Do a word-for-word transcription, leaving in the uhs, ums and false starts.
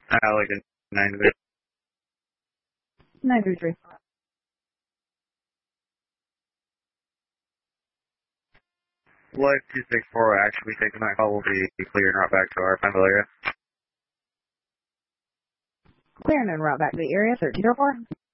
Uh, like a nine three. nine three three. Life two six four will actually be taking that call. Will be clear and route back to our Pineville area. Clear and route back to the area, thirteen oh four.